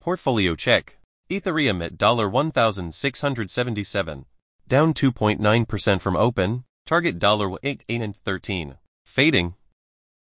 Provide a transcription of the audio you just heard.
Portfolio check. Ethereum at $1,677. Down 2.9% from open. Target $8.13. Fading.